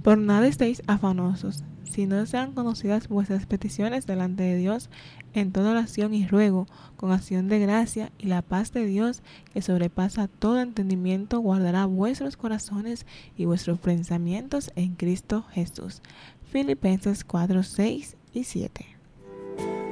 Por nada estéis afanosos, sino sean conocidas vuestras peticiones delante de Dios en toda oración y ruego, con acción de gracia, y la paz de Dios, que sobrepasa todo entendimiento, guardará vuestros corazones y vuestros pensamientos en Cristo Jesús. Filipenses 4, 6 y 7.